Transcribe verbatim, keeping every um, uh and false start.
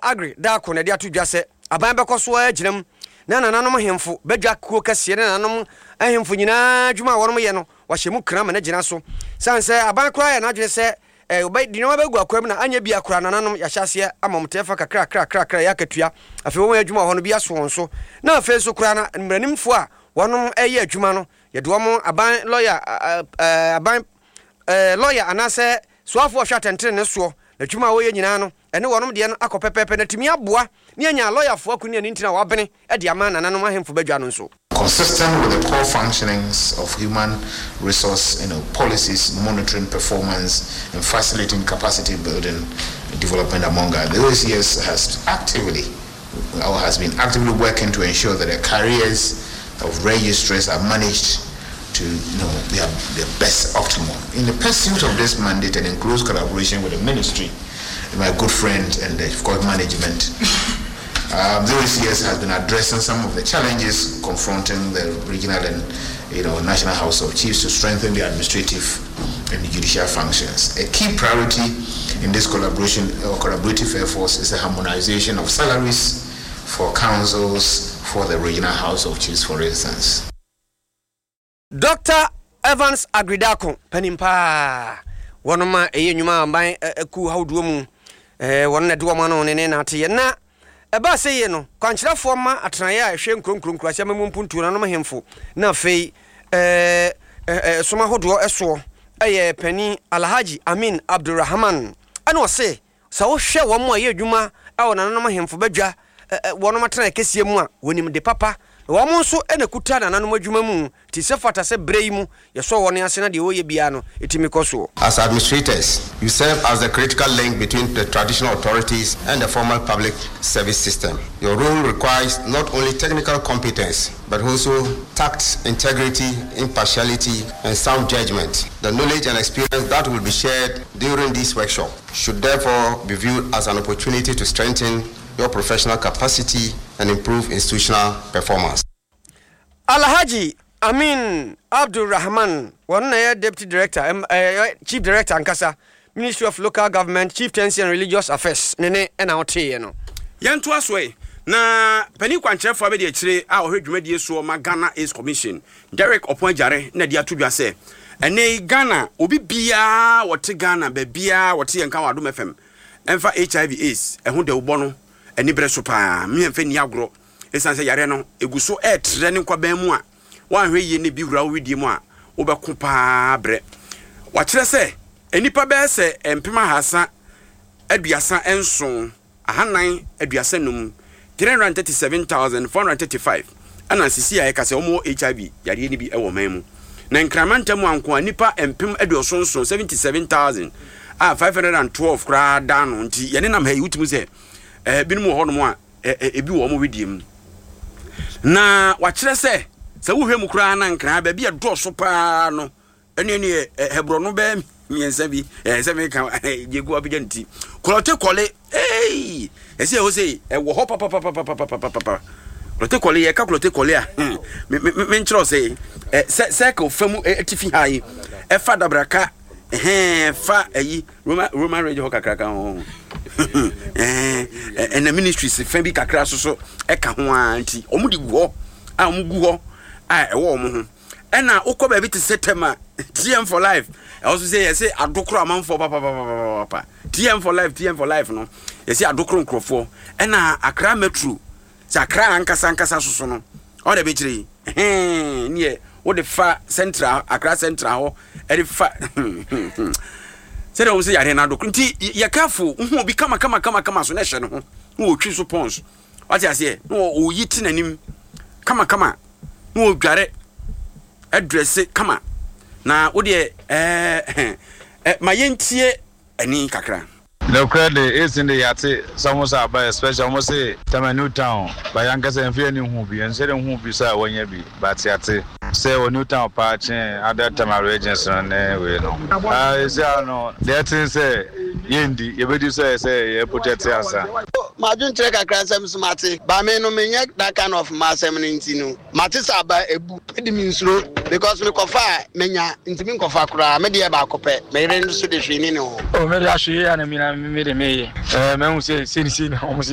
Agri Darko na dia to dwa se aban bekoso aginam na nananom hemfo badwa kuo kase na nananom ahemfo nyina dwuma wonom ye no wahye mu krama na gina so sanse aban kra ya na adwene se eh obai di no begu akwam na anya bia kra nananom yahyase amomtefa kakra kra kra kra yakatua afi wo adwuma ho no bia so wonso na afi so kra na mranimfo a wonom eye adwuma no ye do mo aban lawyer aban lawyer anase soafo hwa tentere ne so na dwuma wo ye nyina no ene wonom de no akopepepe na timi aboa ne anya lawyer fo akuni ani ntina wabene e de ama nananom ahemfo badwa no so. Consistent with the core functionings of human resource, you know, policies, monitoring performance, and facilitating capacity building development among us. The O A C S has actively, or has been actively working to ensure that the careers of registrars are managed to, you know, their, their best optimum. In the pursuit of this mandate and in close collaboration with the ministry, my good friend and the, of course, management, Um, the O A C S has been addressing some of the challenges confronting the regional and, you know, national House of Chiefs to strengthen the administrative and the judicial functions. A key priority in this collaboration or collaborative efforts is the harmonization of salaries for councils for the regional House of Chiefs, for instance. Doctor Evans Agri Darko penimpa wonoma eye nyuma amban aku hawduo mu eh wonna de woma no ne na ate na eba seye no kwankyerafo ma atenaya ehwe nkronkronkro asia mamu mpuntu na no mahemfo na fei eh eh soma hodo eso eye pani Alhaji Amin Abdulrahman ana ose sa wo hwe wo mo aye adwuma awo na no mahemfo badwa wono matena kesie mu a wonim de papa wo mo nso ena kuta na no adwuma mu ti se fata se brei mu ye so woni ase na de wo ye bia no etimi koso. As administrators, you serve as the critical link between the traditional authorities and the formal public service system. Your role requires not only technical competence but also tact, integrity, impartiality, and sound judgment. The knowledge and experience that will be shared during this workshop should therefore be viewed as an opportunity to strengthen your professional capacity and improve institutional performance. Alhaji Amin Abdulrahman, one Deputy Director, um, uh, Chief Director Ankasa, Ministry of Local Government, Chieftaincy and Religious Affairs. Nene and our tea, you know. Yanto aswe na pani kwanche fo be de chire a o hwedwumadie so ma Ghana Ace Commission. Derek Oponjare na dia to dwa se. Ene Ghana obi bia wote Ghana ba bia wote yanka wadom F M. Emfa H I V AIDS ehun de ubo no eni bre so pa mi emfa ni agro esan se yare no eguso e tre ne kwa ban mu a wan hwe ye ne bi wura wedi mu a wo be ko pa bre wa kire se enipa be se empema hasa aduasa enson ahanan aduasa num three hundred thirty-seven thousand four hundred thirty-five ana sisi ya ka se omo H I V yare ni bi e wo man mu na nkramanta mu anko anipa empem aduasonson seventy-seven thousand ah five hundred twelve kra dano nti yene nam ha yutumu se eh binum ho no mo a ebi wo mo wediem na wa kire se se wo hwemu kra na nkra ba bia do so pa no ene ne hebro no ba miensa bi eh se me ka jegu abija nti kolote kole eh ese ho se e wo ho papa papa papa papa kolote kole ye ka kolote kole a me me nchro se eh se se ka famu etifi hai e fa dabraka eh fa ayi Roma Roma radio ho kakra ka ho eh en ministry se fa bi kakra so so e ka ho anti omudi guo a omugu ho a e wo omo ho ena ukoba bi te setema T M for life I also say say adokro amanfo papa papa papa T M for life T M for life no you say adokro nkrofo ena akra metro say akra ankasa ankasa so so no all the be kire eh nie wo de fa central akra central ho e de fa say dem say yare na adokro nti ye careful hu obi kama kama kama kama so na hye no ho wo twi so pons what you say no o yiti nanim kama kama no dware address kama na wo de eh eh mayentie ani kakra no credit is in the yate some say by special mo say Tamanu town by yankasa enfie ni hu bi ense de hu bi say wonya bi but yate say wo new town pa chen other Tamale regions na we no ah say no that thing say yendi ye be say say ye protect answer majun tre kakra sem smart ba me no menye that kind of massem nti no matisa ba ebu edi mi nsuro because me kofa menya ntimi kofa kura me de ba kope me re nso de hwini ne ho o me de ahwe ya na mi na me de me eh me hu say sin sin o